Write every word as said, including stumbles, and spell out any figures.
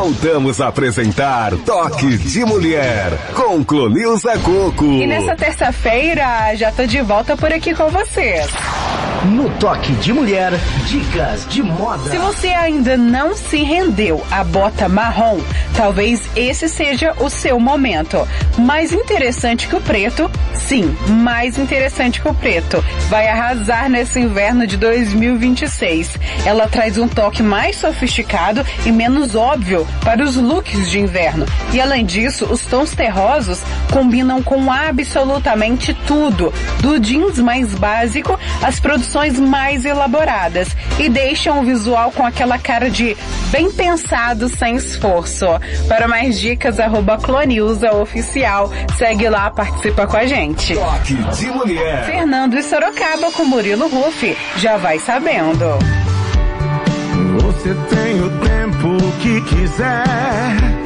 Voltamos a apresentar Toque de Mulher com Clonilza Coco. E nessa terça-feira já tô de volta por aqui com vocês. No Toque de Mulher, dicas de moda. Se você ainda não se rendeu à bota marrom, talvez esse seja o seu momento. Mais interessante que o preto? Sim, mais interessante que o preto. Vai arrasar nesse inverno de dois mil e vinte e seis. Ela traz um toque mais sofisticado e menos óbvio para os looks de inverno. E além disso, os tons terrosos combinam com absolutamente tudo, do jeans mais básico às produções mais elaboradas, e deixam o visual com aquela cara de bem pensado, sem esforço. Para mais dicas, arroba Clonilza Oficial. Segue lá, participa com a gente. Toque de Mulher. Fernando e Sorocaba com Murilo Ruff. Já vai sabendo. Você tem o tempo que quiser,